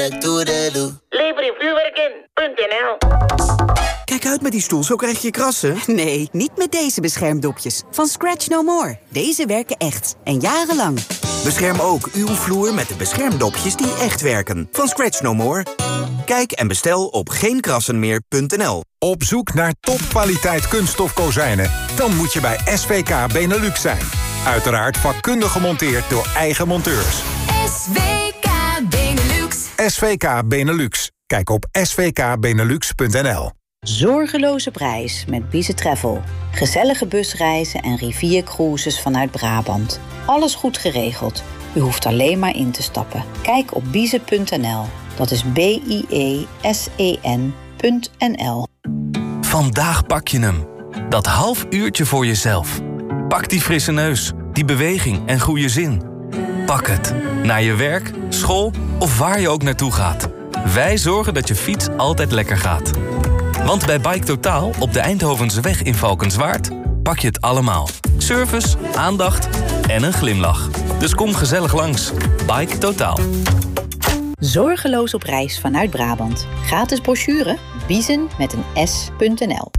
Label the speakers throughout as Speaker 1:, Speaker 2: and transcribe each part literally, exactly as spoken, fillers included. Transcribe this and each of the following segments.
Speaker 1: Lever je vuurwerk in punt n l.
Speaker 2: Kijk uit met die stoel, zo krijg je krassen.
Speaker 3: Nee, niet met deze beschermdopjes. Van Scratch No More. Deze werken echt. En jarenlang.
Speaker 2: Bescherm ook uw vloer met de beschermdopjes die echt werken. Van Scratch No More. Kijk en bestel op geen krassen meer punt n l.
Speaker 4: Op zoek naar topkwaliteit kunststof kozijnen? Dan moet je bij S V K Benelux zijn. Uiteraard vakkundig gemonteerd door eigen monteurs.
Speaker 5: S V K Benelux.
Speaker 4: S V K Benelux. Kijk op s v k benelux punt n l.
Speaker 6: Zorgeloze prijs met Bise Travel. Gezellige busreizen en riviercruises vanuit Brabant. Alles goed geregeld. U hoeft alleen maar in te stappen. Kijk op bise punt n l. Dat is B I E S E N punt n l.
Speaker 7: Vandaag pak je hem. Dat half uurtje voor jezelf. Pak die frisse neus, die beweging en goede zin. Pak het. Naar je werk, school of waar je ook naartoe gaat. Wij zorgen dat je fiets altijd lekker gaat. Want bij Bike Totaal op de Eindhovense weg in Valkenswaard pak je het allemaal. Service, aandacht en een glimlach. Dus kom gezellig langs. Bike Totaal.
Speaker 6: Zorgeloos op reis vanuit Brabant. Gratis brochure, biezen met een s punt n l.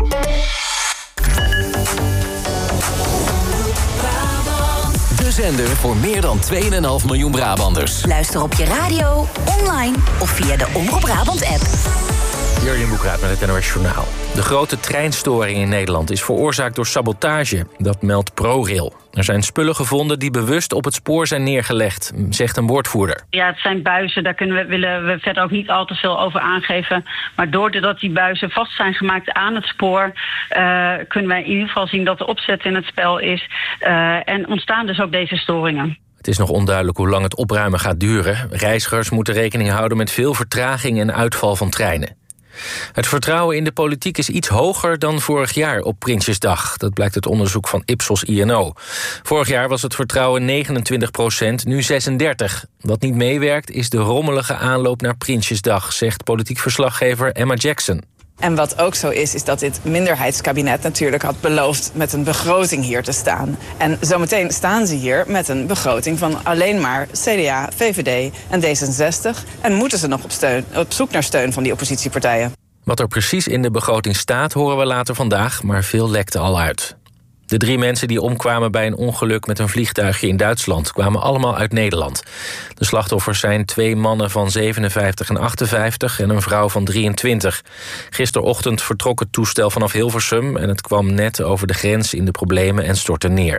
Speaker 8: De zender voor meer dan twee komma vijf miljoen Brabanders.
Speaker 5: Luister op je radio, online of via de Omroep Brabant app.
Speaker 9: Jurjen Boekraat met het N O S Journaal. De grote treinstoring in Nederland is veroorzaakt door sabotage. Dat meldt ProRail. Er zijn spullen gevonden die bewust op het spoor zijn neergelegd, zegt een woordvoerder.
Speaker 10: Ja, het zijn buizen, daar kunnen we, willen we verder ook niet al te veel over aangeven. Maar doordat die buizen vast zijn gemaakt aan het spoor, Uh, kunnen wij in ieder geval zien dat de opzet in het spel is. Uh, en ontstaan dus ook deze storingen.
Speaker 9: Het is nog onduidelijk hoe lang het opruimen gaat duren. Reizigers moeten rekening houden met veel vertraging en uitval van treinen. Het vertrouwen in de politiek is iets hoger dan vorig jaar op Prinsjesdag. Dat blijkt uit onderzoek van Ipsos I N O. Vorig jaar was het vertrouwen negenentwintig procent, nu zesendertig. Wat niet meewerkt is de rommelige aanloop naar Prinsjesdag, zegt politiek verslaggever Emma Jackson.
Speaker 11: En wat ook zo is, is dat dit minderheidskabinet natuurlijk had beloofd met een begroting hier te staan. En zometeen staan ze hier met een begroting van alleen maar C D A, V V D en D zesenzestig. En moeten ze nog op, steun, op zoek naar steun van die oppositiepartijen.
Speaker 9: Wat er precies in de begroting staat, horen we later vandaag, maar veel lekte al uit. De drie mensen die omkwamen bij een ongeluk met een vliegtuigje in Duitsland kwamen allemaal uit Nederland. De slachtoffers zijn twee mannen van zevenenvijftig en achtenvijftig en een vrouw van drieëntwintig. Gisterochtend vertrok het toestel vanaf Hilversum en het kwam net over de grens in de problemen en stortte neer.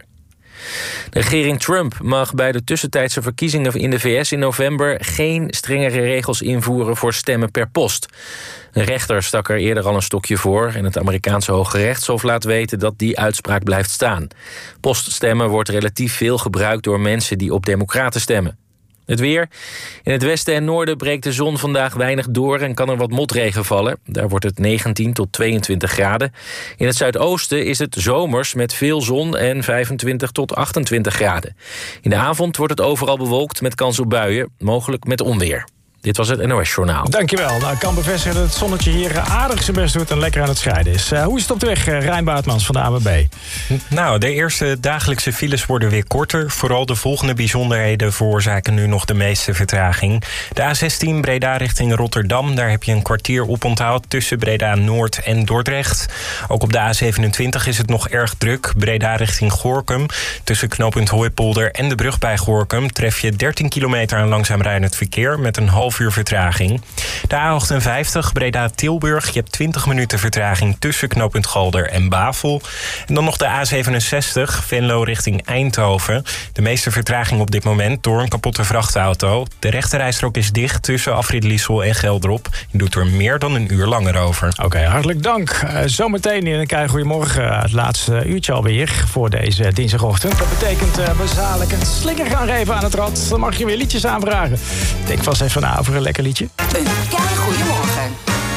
Speaker 9: De regering Trump mag bij de tussentijdse verkiezingen in de V S in november geen strengere regels invoeren voor stemmen per post. Een rechter stak er eerder al een stokje voor en het Amerikaanse Hoge Rechtshof laat weten dat die uitspraak blijft staan. Poststemmen wordt relatief veel gebruikt door mensen die op democraten stemmen. Het weer. In het westen en noorden breekt de zon vandaag weinig door en kan er wat motregen vallen. Daar wordt het negentien tot tweeëntwintig graden. In het zuidoosten is het zomers met veel zon en vijfentwintig tot achtentwintig graden. In de avond wordt het overal bewolkt met kans op buien, mogelijk met onweer. Dit was het N O S Journaal.
Speaker 12: Dankjewel. Nou, ik kan bevestigen dat het zonnetje hier aardig zijn best doet en lekker aan het scheiden is. Uh, hoe is het op de weg, uh, Rijn Baartmans van de A W B?
Speaker 13: Nou, de eerste dagelijkse files worden weer korter. Vooral de volgende bijzonderheden veroorzaken nu nog de meeste vertraging. De A zestien Breda richting Rotterdam. Daar heb je een kwartier op onthoud tussen Breda Noord en Dordrecht. Ook op de A zevenentwintig is het nog erg druk. Breda richting Gorinchem. Tussen knooppunt Hooipolder en de brug bij Gorinchem tref je dertien kilometer aan langzaam rijdend verkeer met een half uur vertraging. De A achtenvijftig Breda-Tilburg. Je hebt twintig minuten vertraging tussen knooppunt Galder en Bavel. En dan nog de A zevenenzestig Venlo richting Eindhoven. De meeste vertraging op dit moment door een kapotte vrachtauto. De rechterrijstrook is dicht tussen Afrit Liesel en Geldrop. Je doet er meer dan een uur langer over.
Speaker 12: Oké, okay, hartelijk dank. Uh, zometeen in een kei goedemorgen. Uh, het laatste uurtje alweer voor deze dinsdagochtend. Dat betekent uh, we zadelijk een slinger gaan geven aan het rad. Dan mag je weer liedjes aanvragen. Denk vast even na voor een lekker liedje.
Speaker 5: Een kei goedemorgen.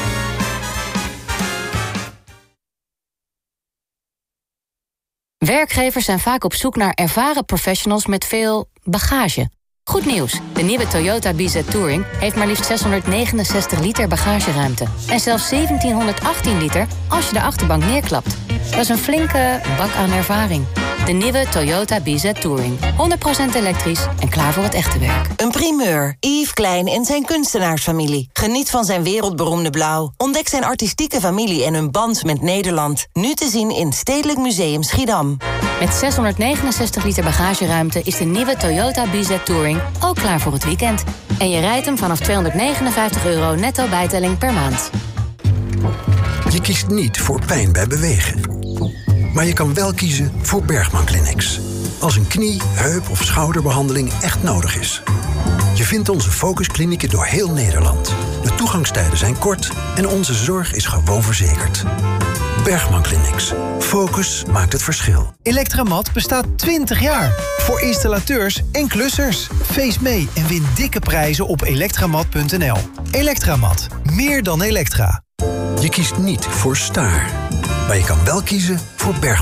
Speaker 14: Werkgevers zijn vaak op zoek naar ervaren professionals met veel bagage. Goed nieuws, de nieuwe Toyota B Z Touring heeft maar liefst zeshonderdnegenenzestig liter bagageruimte. En zelfs zeventienhonderdachttien liter als je de achterbank neerklapt. Dat is een flinke bak aan ervaring. De nieuwe Toyota B Z Touring. honderd procent elektrisch en klaar voor het echte werk.
Speaker 15: Een primeur. Yves Klein en zijn kunstenaarsfamilie. Geniet van zijn wereldberoemde blauw. Ontdek zijn artistieke familie en hun band met Nederland. Nu te zien in Stedelijk Museum Schiedam.
Speaker 14: Met zeshonderdnegenenzestig liter bagageruimte is de nieuwe Toyota B Z Touring ook klaar voor het weekend. En je rijdt hem vanaf tweehonderdnegenenvijftig euro netto bijtelling per maand.
Speaker 16: Je kiest niet voor pijn bij bewegen. Maar je kan wel kiezen voor Bergman Clinics. Als een knie, heup of schouderbehandeling echt nodig is. Je vindt onze focusklinieken door heel Nederland. De toegangstijden zijn kort en onze zorg is gewoon verzekerd. Bergman Clinics. Focus maakt het verschil.
Speaker 17: Electramat bestaat twintig jaar. Voor installateurs en klussers. Feest mee en win dikke prijzen op elektramat punt n l. Electramat. Meer dan elektra.
Speaker 16: Je kiest niet voor Staar. Maar je kan wel kiezen voor Bergman.